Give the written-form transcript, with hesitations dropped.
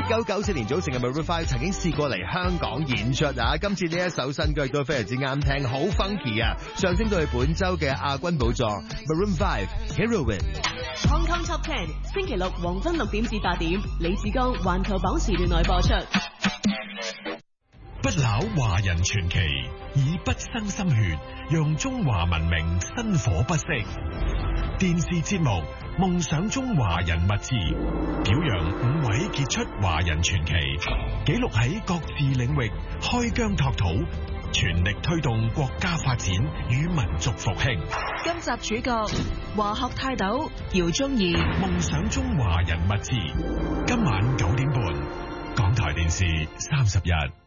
1994年組成嘅 Maroon 5曾經試過嚟香港演出啊！今次呢一首新歌亦都非常之啱聽，好 funky 啊！上升到去本周嘅亞軍寶座 Maroon 5 Heroine。 Hong Kong Top 10星期六黃昏6點至8點，李志剛環球榜時段內播出。 不朽華人傳奇，以不生心血，讓中華文明薪火不息。電視節目《夢想中華人物誌》表揚5位傑出華人傳奇，記錄喺各自領域開疆拓土，全力推動國家發展與民族復興。 今集主角華學泰斗姚宗義，《 夢想中華人物誌》今晚9點半，港台電視31。